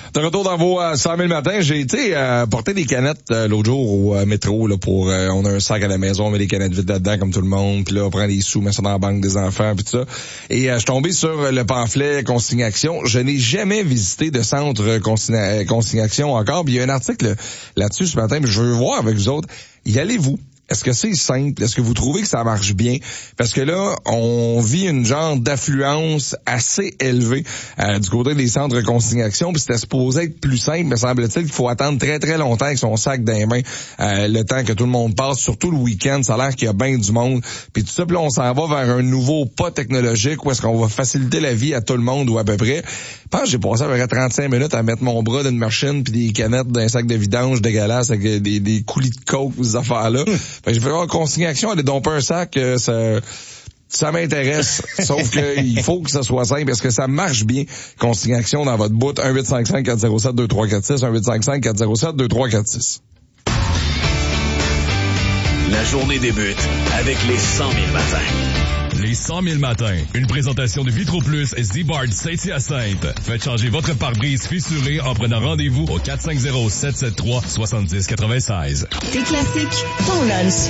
De retour dans vos 100 000 matins, j'ai été porter des canettes l'autre jour au métro là pour on a un sac à la maison, on met des canettes vides là-dedans comme tout le monde, puis là on prend des sous, met ça dans la banque des enfants puis tout ça. Et je suis tombé sur le pamphlet Consignation. Je n'ai jamais visité de centre Consignation encore, puis il y a un article là-dessus ce matin, puis je veux voir avec vous autres. Y allez-vous? Est-ce que c'est simple? Est-ce que vous trouvez que ça marche bien? Parce que là, on vit une genre d'affluence assez élevée du côté des centres de consignation, puis c'était supposé être plus simple, mais semble-t-il qu'il faut attendre très très longtemps avec son sac dans les mains, le temps que tout le monde passe, surtout le week-end, ça a l'air qu'il y a bien du monde, puis tout ça, puis là, on s'en va vers un nouveau pas technologique où est-ce qu'on va faciliter la vie à tout le monde ou à peu près. Je pense que j'ai passé à peu près 35 minutes à mettre mon bras dans une machine puis des canettes dans un sac de vidange dégueulasse avec des coulis de coke, ces affaires-là. Fait que j'ai fait consignation, aller domper un sac, ça m'intéresse. Sauf que il faut que ça soit simple parce que ça marche bien. Consignation dans votre bout, 1-855-407-2346, 1-855-407-2346. La journée débute avec les 100 000 matins. Les 100 000 matins. Une présentation de Vitro Plus Z-Bard Saint-Hyacinthe. Faites changer votre pare-brise fissuré en prenant rendez-vous au 450-773-7096. T'es classique, ton lunch.